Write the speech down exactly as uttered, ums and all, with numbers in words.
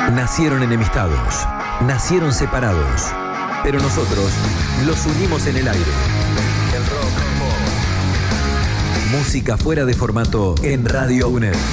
Nacieron enemistados, nacieron separados, pero nosotros los unimos en el aire. El rock. Música fuera de formato en Radio U N E D.